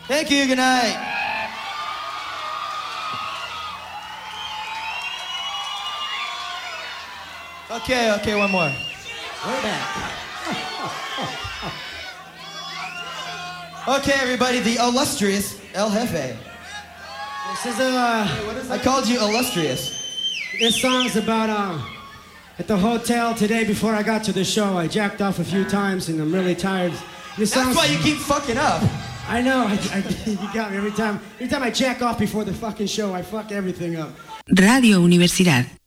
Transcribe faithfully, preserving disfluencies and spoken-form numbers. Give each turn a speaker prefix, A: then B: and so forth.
A: Thank you, good night. Okay, okay, one more.
B: We're back.
A: Okay, everybody, the illustrious El Jefe.
B: This is a. Uh,
A: I called you illustrious.
B: This song's about uh, at the hotel today before I got to the show. I jacked off a few times and I'm really tired. This
A: That's
B: song's,
A: why you keep fucking up.
B: I know. I, I, you got me every time. Every time I jack off before the fucking show, I fuck everything up.
C: Radio Universidad.